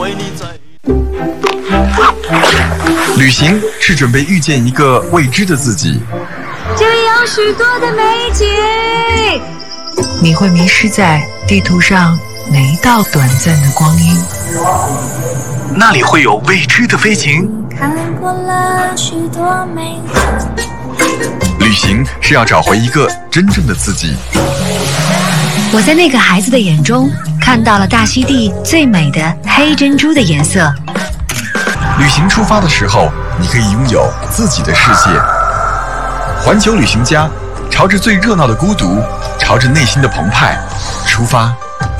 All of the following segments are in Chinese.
旅行是准备遇见一个未知的自己， 这里有许多的美景， 你会迷失在地图上每一道短暂的光阴。 那里会有未知的飞行。 看过了许多美景。 旅行是要找回一个真正的自己。 我在那个孩子的眼中看到了大溪地最美的黑珍珠的颜色。 旅行出发的时候，你可以拥有自己的世界。环球旅行家，朝着最热闹的孤独，朝着内心的澎湃出发。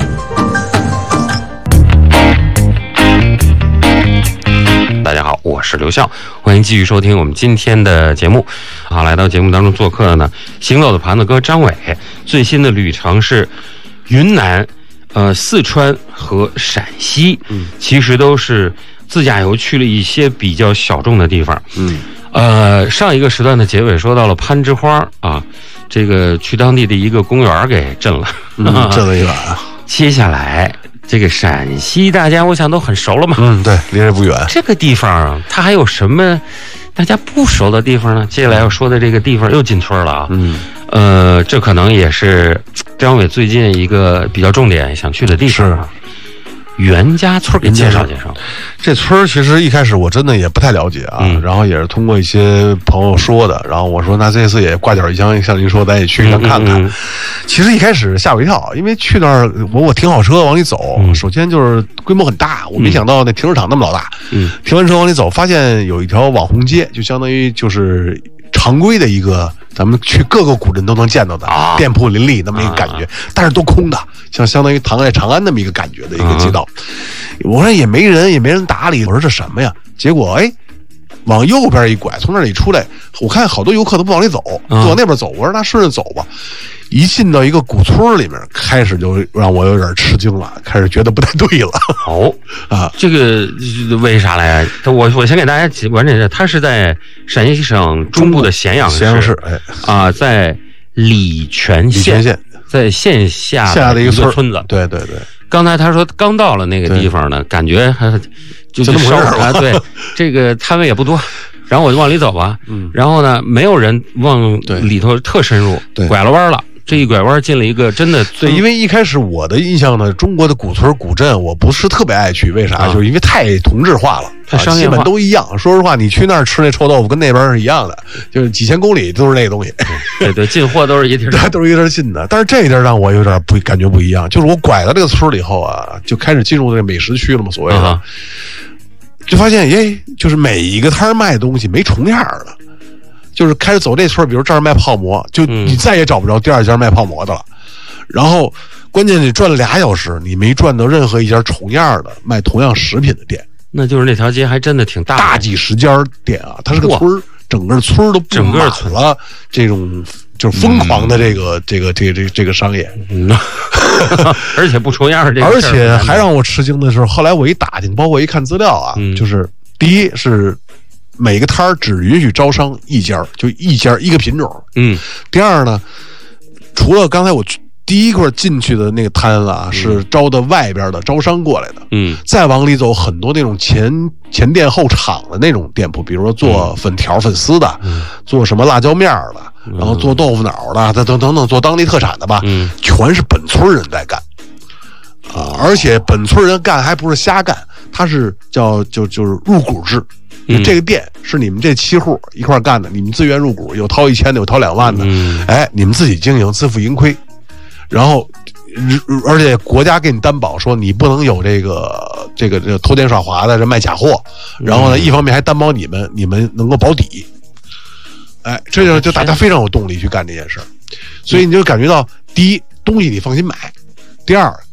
大家好，我是刘笑，欢迎继续收听我们今天的节目。好，来到节目当中做客的呢，行走的盘子哥张伟，最新的旅程是云南、四川和陕西，其实都是自驾游去了一些比较小众的地方。上一个时段的结尾说到了攀枝花啊，这个去当地的一个公园给震了， 震了一把。 接下来这个陕西大家我想都很熟了嘛， 对，离这不远。 这个地方啊，它还有什么大家不熟的地方呢？接下来要说的这个地方又进村了啊。这可能也是张伟最近一个比较重点想去的地方啊。袁家村给介绍介绍。 这村其实一开始我真的也不太了解啊，然后也是通过一些朋友说的，然后我说那这次也挂脚一箱，像您说咱也去看看。其实一开始吓我一跳，因为去那儿我停好车往里走，首先就是规模很大，我没想到那停车场那么老大。停完车往里走，发现有一条网红街，就相当于就是常规的一个咱们去各个古镇都能见到的店铺林立那么一个感觉，但是都空的，相当于唐代长安那么一个感觉的一个街道。我说也没人，也没人搭理，我说这什么呀？结果往右边一拐，从那里出来，我看好多游客都不往里走，都往那边走。我说那顺着走吧。一进到一个古村里面，开始就让我有点吃惊了，开始觉得不太对了。 这个为啥来？我先给大家完整一下，它是在陕西省中部的咸阳市，在礼泉县，在县下的一个村子。 对。 刚才他说刚到了那个地方呢，感觉还就这么回事啊。对，这个摊位也不多。然后我就往里走吧，然后呢，没有人往里头特深入，拐了弯了。这一拐弯进了一个真的对，因为一开始我的印象呢，中国的古村古镇我不是特别爱去，为啥？就是因为太同质化了， 太商业化， 基本都一样。说实话，你去那儿吃那臭豆腐跟那边是一样的，就是几千公里都是那个东西。 对，进货都是一地儿， 都是一地儿进的。但是这一地儿让我有点感觉不一样，就是我拐到这个村里以后啊，就开始进入这个美食区了嘛，所谓的，就发现就是每一个摊卖东西没重样的。就是开始走这村，比如这儿卖泡馍，就你再也找不着第二家卖泡馍的了。然后关键你转了2小时，你没转到任何一家重样的卖同样食品的店。 那就是那条街还真的挺大的， 大几十家店啊，它是个村，整个村都布满了这种就是疯狂的这个商业。 而且不重样这个， 而且还让我吃惊的是，后来我一打听，包括一看资料啊，就是第一是每个摊儿只允许招商一家，就一个品种。第二呢，除了刚才我第一块进去的那个摊啊，是招的外边的招商过来的。再往里走，很多那种前店后厂的那种店铺，比如说做粉条、粉丝的，做什么辣椒面的，然后做豆腐脑的，等等，做当地特产的吧，全是本村人在干。而且本村人干还不是瞎干，他是就是入股制。这个店是你们这7户一块干的，你们自愿入股，有掏1000的，有掏2万的，你们自己经营，自负盈亏。然后，而且国家给你担保说你不能有这个偷奸耍滑的，这卖假货。然后呢，一方面还担保你们能够保底。这样就大家非常有动力去干这件事儿。所以你就感觉到，第一，东西你放心买；第二，